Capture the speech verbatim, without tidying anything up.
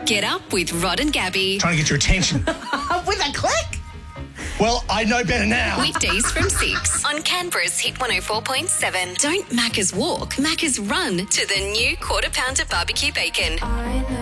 Get up with Rod and Gabby. Trying to get your attention. With a click. Well, I know better now. Weekdays from six on Canberra's Hit one oh four point seven. Don't Macca's walk, Macca's run to the new Quarter Pounder Barbecue Bacon.